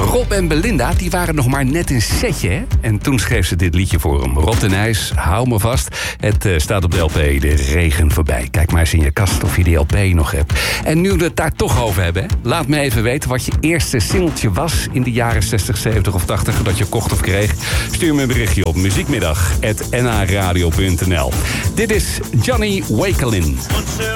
Rob en Belinda, die waren nog maar net een setje, hè? En toen schreef ze dit liedje voor hem. Rob de Nijs, hou me vast. Het staat op de LP, De Regen Voorbij. Kijk maar eens in je kast of je die LP nog hebt. En nu we het daar toch over hebben, hè? Laat me even weten wat je eerste singeltje was in de jaren 60, 70 of 80... dat je kocht of kreeg. Stuur me een berichtje op muziekmiddag@nhradio.nl. Dit is Johnny Wakelin.